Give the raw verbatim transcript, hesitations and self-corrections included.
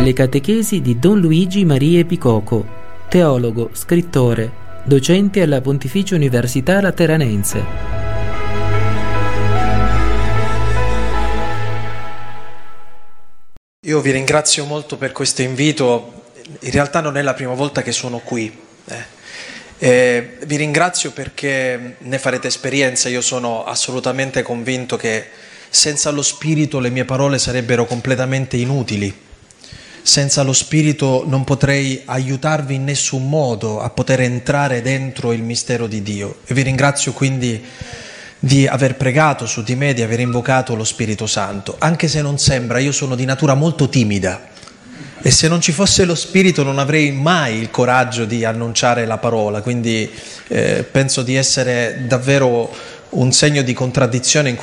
Le catechesi di Don Luigi Maria Picoco, teologo, scrittore, docente alla Pontificia Università Lateranense. Io vi ringrazio molto per questo invito, in realtà non è la prima volta che sono qui. Eh. Eh, vi ringrazio perché ne farete esperienza, io sono assolutamente convinto che senza lo Spirito le mie parole sarebbero completamente inutili. Senza lo Spirito non potrei aiutarvi in nessun modo a poter entrare dentro il mistero di Dio. E vi ringrazio quindi di aver pregato su di me, di aver invocato lo Spirito Santo. Anche se non sembra, io sono di natura molto timida e se non ci fosse lo Spirito non avrei mai il coraggio di annunciare la parola. Quindi eh, penso di essere davvero un segno di contraddizione in